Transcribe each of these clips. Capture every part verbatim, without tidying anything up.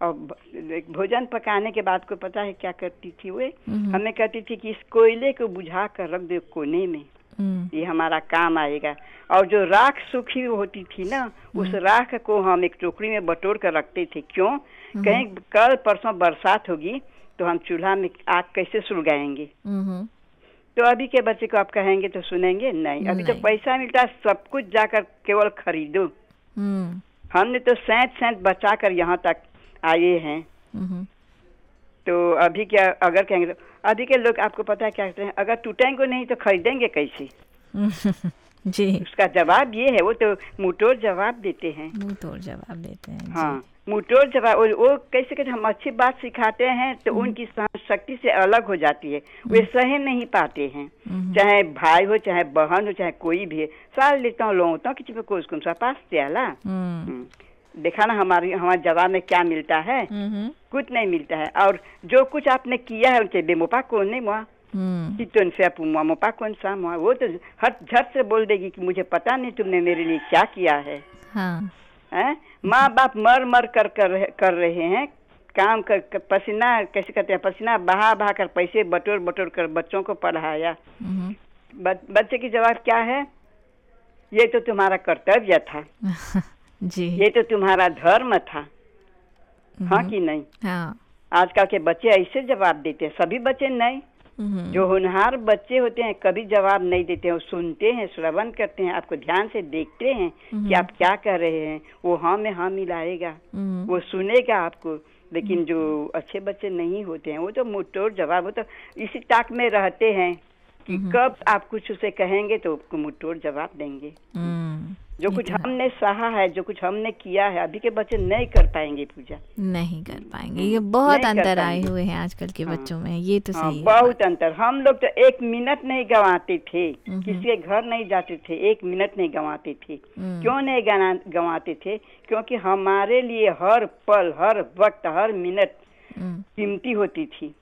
और भोजन पकाने के बाद को पता है क्या करती थी वे, हमें कहती थी कि इस कोयले को बुझा कर रख दो कोने में, ये हमारा काम आएगा। और जो राख सूखी होती थी ना, उस राख को हम एक टोकरी में बटोर कर रखते थे। क्यों? कहीं कल परसों बरसात होगी तो हम चूल्हा में आग कैसे सुलगाएंगे। तो अभी के बच्चे को आप कहेंगे तो सुनेंगे नहीं। अभी तो पैसा मिलता है, सब कुछ जाकर केवल खरीदो। हमने तो सैंत सैंत बचा कर यहाँ तक आए हैं। तो अभी क्या अगर कहेंगे, अभी के लोग आपको पता है क्या कहते हैं, अगर टूटेंगे नहीं तो खरीदेंगे कैसे। जी, उसका जवाब ये है, वो तो मुंहतोड़ जवाब देते हैं। मुंहतोड़ जवाब देते हैं। हाँ, मुंहतोड़ जवाब। वो कैसे कहते, हम अच्छी बात सिखाते हैं तो उनकी सहन शक्ति से अलग हो जाती है, वे सह नहीं पाते हैं। चाहे भाई हो, चाहे बहन हो, चाहे कोई भी है। साल लेता हूँ लोगों तो किसी को उसको पास त्याला देखा ना, हमारी हमारे जवाब में क्या मिलता है, कुछ नहीं मिलता है। और जो कुछ आपने किया है उनके बेमोपा कौन नहीं मुआ से मोपा कौन सा मुआ, वो तो हट झट से बोल देगी कि मुझे पता नहीं तुमने मेरे लिए क्या किया है। हाँ। हैं, माँ बाप मर मर कर कर, कर रहे हैं काम कर, कर पसीना कैसे कहते हैं, पसीना बहा बहा कर पैसे बटोर बटोर कर बच्चों को पढ़ाया। बच्चे की जवाब क्या है, ये तो तुम्हारा कर्तव्य था। जी, ये तो तुम्हारा धर्म था। हाँ कि नहीं। हाँ। आजकल के बच्चे ऐसे जवाब देते हैं, सभी बच्चे नहीं। जो होनहार बच्चे होते हैं कभी जवाब नहीं देते हैं, वो सुनते हैं, श्रवण करते हैं, आपको ध्यान से देखते हैं कि आप क्या कर रहे हैं, वो हाँ में हाँ मिलाएगा, वो सुनेगा आपको। लेकिन जो अच्छे बच्चे नहीं होते हैं वो तो मुंहतोड़ जवाब, वो तो इसी ताक में रहते हैं कि कब आप कुछ उसे कहेंगे तो मुंहतोड़ जवाब देंगे। जो कुछ हमने सहा है, जो कुछ हमने किया है, अभी के बच्चे नहीं कर पाएंगे पूजा, नहीं कर पाएंगे। ये बहुत अंतर आए हुए हैं आजकल के हाँ, बच्चों में, ये तो हाँ, सही है। बहुत अंतर। हम लोग तो एक मिनट नहीं गंवाते थे, किसी के घर नहीं जाते थे, एक मिनट नहीं गंवाते थे। क्यों नहीं गंवाते थे? क्योंकि हमारे लिए हर पल, हर वक्त, हर मिनट कीमती होती थी।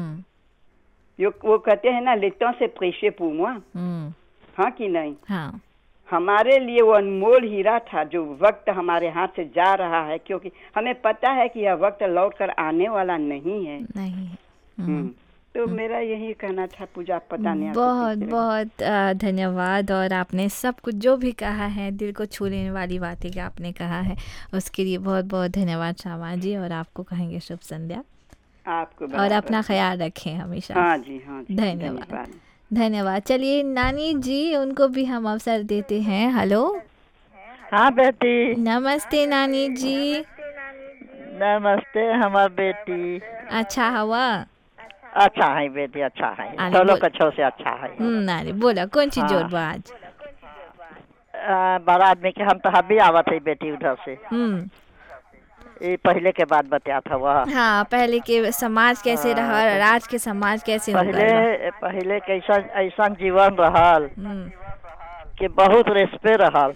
वो कहते हैं ना, लेतों से प्रेशे पूमा, हाँ कि नहीं। हाँ। हमारे लिए वो अनमोल हीरा था जो वक्त हमारे हाथ से जा रहा है, क्योंकि हमें पता है कि यह वक्त लौट कर आने वाला नहीं है। नहीं है। तो मेरा यही कहना था पूजा। पता नहीं, बहुत बहुत धन्यवाद। और आपने सब कुछ जो भी कहा है, दिल को छू लेने वाली बातें कि आपने कहा है, उसके लिए बहुत बहुत धन्यवाद श्यामा जी। और आपको कहेंगे शुभ संध्या। आपको और अपना ख्याल रखें हमेशा। हाँ जी, हाँ जी, धन्यवाद धन्यवाद। चलिए नानी जी, उनको भी हम अवसर देते हैं। हेलो। हाँ बेटी। नमस्ते नानी जी। नमस्ते हमार बेटी। अच्छा हवा। अच्छा है बेटी, अच्छा है, चलो कच्छो से अच्छा है। नानी बोला कौन सी जोर बाज। बड़ा आदमी के हम तो अभी आवत है बेटी उधर से। हम्म ये पहले के बाद बताया था वह। हाँ, पहले के समाज कैसे रहा, आज के समाज कैसे पहले पहले कैसा ऐसा जीवन रहल कि बहुत रेस्पे रहल।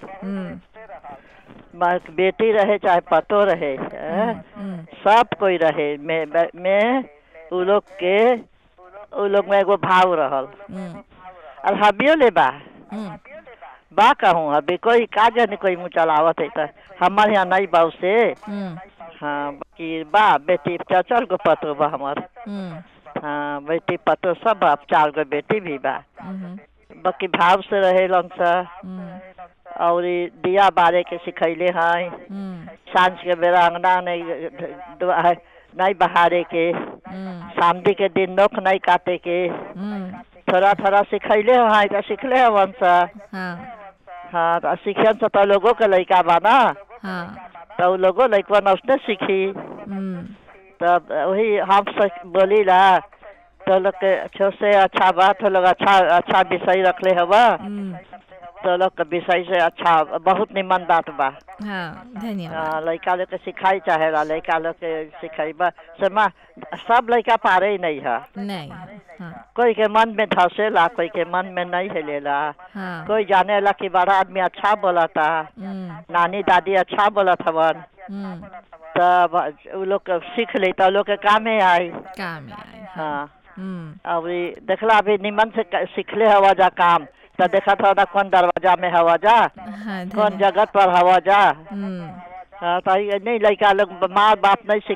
बेटी रहे चाहे पतो रहे, सब कोई रहे में में उ लोग के उ लोग में एगो भाव रहल। और हबियो ले बा बा कहूँ अभी कोई का जाने कोई मुँह चलावत है तो हमारे यहाँ नहीं बाऊ से। हाँ, बाकी बा बेटी चार गो पतो बा हमार। हाँ, बेटी पतो सब बा, चार गो बेटी भी बा। बाकी भाव से रहे लंसा। और दिया बारे के सिखैले हैं, सांझ के बेरा अंगना नहीं नहीं बहारे के, शामदी के दिन नोख नहीं काटे के, थोड़ा थोड़ा सिखैले हैं तो सीखले है वंशा। हाँ, तो सीखे तो लोगों के लड़का बना। तो लोगों लड़का उसने सीखी। तब वही हम बोली ला तो लोग के अच्छे से अच्छा बात हो, लोग अच्छा अच्छा विषय रखले हवा तो लोग के विषय से अच्छा बहुत निमन बात बा। हाँ, धन्यवाद। लड़का लोग के सिखाई चाहेला, लड़का लोग के सिखाईबा से माँ सब लड़का पारे ही नहीं है। नहीं। हाँ। कोई के मन में धसेला, कोई के मन में नहीं हिलेला। हाँ। कोई जाने ला कि बड़ा आदमी अच्छा बोला था, नानी दादी अच्छा बोला था वन, तब वो लोग सीख ले तो लोग के काम में आई। काम में आई। हाँ। अभी देखला अभी निमन से सीखले हवा जा काम, तो देखा था ना कौन दरवाजा में हवा जा। हाँ, कौन जगत पर हवा जा। हाँ, तो नहीं लड़का लोग माँ बाप नहीं